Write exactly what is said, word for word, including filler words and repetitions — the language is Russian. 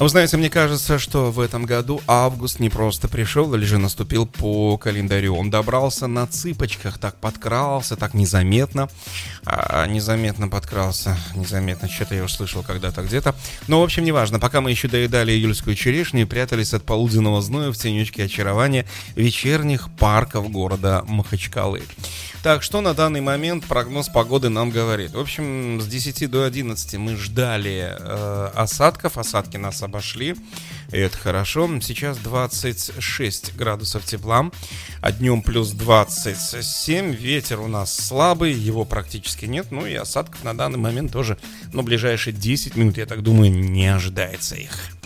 Вы знаете, мне кажется, что в этом году август не просто пришел или же наступил по календарю. Он добрался на цыпочках, так подкрался, так незаметно. А, незаметно подкрался, незаметно. Что-то я услышал когда-то где-то. Но, в общем, неважно. Пока мы еще доедали июльскую черешню и прятались от полуденного зноя в тенечке очарования вечерних парков города Махачкалы. Так, что на данный момент прогноз погоды нам говорит? В общем, с десяти до одиннадцати мы ждали э, осадков. Осадки нас обошли, и это хорошо. Сейчас двадцать шесть градусов тепла, а днем плюс двадцать семь. Ветер у нас слабый, его практически нет. Ну и осадков на данный момент тоже, ну, ближайшие десять минут, я так думаю, не ожидается их.